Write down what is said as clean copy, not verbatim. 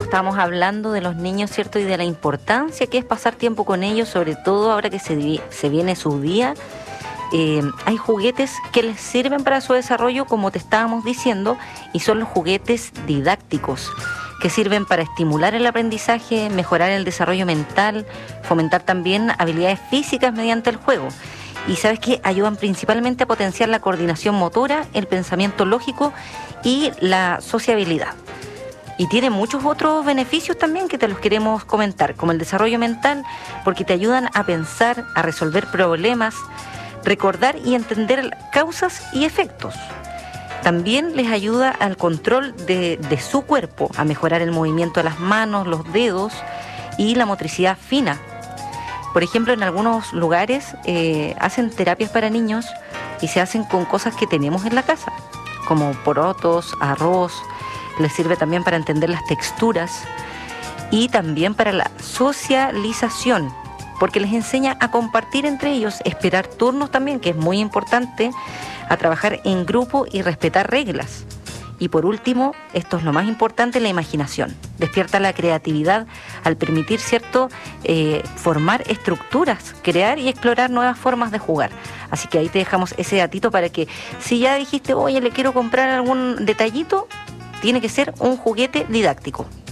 estábamos hablando de los niños, ¿cierto? Y de la importancia que es pasar tiempo con ellos, sobre todo ahora que se viene su día. Hay juguetes que les sirven para su desarrollo, como te estábamos diciendo, y son los juguetes didácticos, que sirven para estimular el aprendizaje, mejorar el desarrollo mental, fomentar también habilidades físicas mediante el juego. Y sabes que ayudan principalmente a potenciar la coordinación motora, el pensamiento lógico y la sociabilidad. Y tiene muchos otros beneficios también que te los queremos comentar, como el desarrollo mental, porque te ayudan a pensar, a resolver problemas, recordar y entender causas y efectos. También les ayuda al control de su cuerpo, a mejorar el movimiento de las manos, los dedos y la motricidad fina. Por ejemplo, en algunos lugares hacen terapias para niños y se hacen con cosas que tenemos en la casa, como porotos, arroz. Les sirve también para entender las texturas y también para la socialización, porque les enseña a compartir entre ellos, esperar turnos también, que es muy importante, a trabajar en grupo y respetar reglas. Y por último, esto es lo más importante, la imaginación. Despierta la creatividad al permitir, ¿cierto?, formar estructuras, crear y explorar nuevas formas de jugar. Así que ahí te dejamos ese datito para que si ya dijiste, oye, le quiero comprar algún detallito, tiene que ser un juguete didáctico.